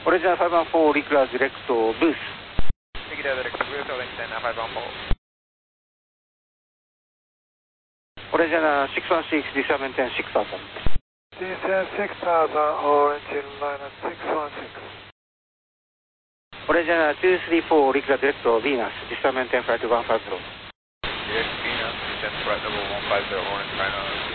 Origin 514 Lickler Direct Booth. Lickler Direct Booth, Origin 514. Origin 616, descent maintain 6000. Descent 6000, Origin line 616. Origin 234 Lickler Direct Venus, descent maintain flight 150. Direct Venus, descent flight level 150, Orange China.